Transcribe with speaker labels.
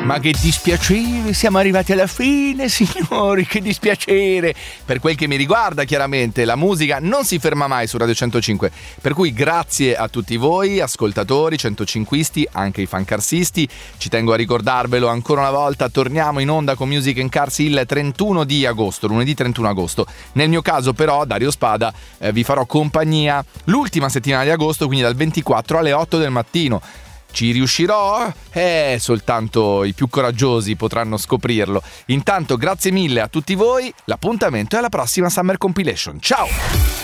Speaker 1: Ma che dispiacere, siamo arrivati alla fine, signori, che dispiacere. Per quel che mi riguarda, chiaramente, la musica non si ferma mai su Radio 105. Per cui grazie a tutti voi, ascoltatori, 105isti, anche i fancarsisti. Ci tengo a ricordarvelo ancora una volta, torniamo in onda con Music and Cars il 31 di agosto, lunedì 31 agosto. Nel mio caso però, Dario Spada, vi farò compagnia l'ultima settimana di agosto, quindi dal 24 alle 8 del mattino. Ci riuscirò? Soltanto i più coraggiosi potranno scoprirlo. Intanto grazie mille a tutti voi, l'appuntamento è alla prossima Summer Compilation. Ciao!